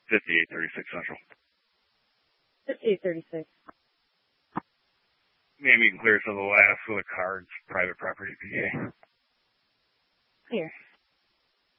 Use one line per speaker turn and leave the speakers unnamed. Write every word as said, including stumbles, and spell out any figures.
fifty-eight thirty-six Central.
fifty-eight thirty-six.
Maybe you can clear some of the last for the cards, private property P A.
Here.